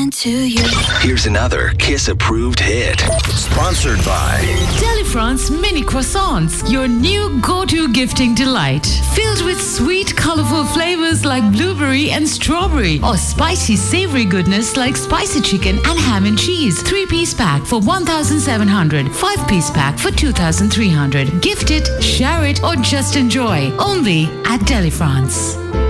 meant to you. Here's another Kiss-approved hit. Sponsored by Delifrance Mini Croissants, your new go-to gifting delight. Filled with sweet, colorful flavors like blueberry and strawberry, or spicy, savory goodness like spicy chicken and ham and cheese. 3-piece pack for 1,700, 5-piece pack for 2,300. Gift it, share it, or just enjoy. Only at Delifrance.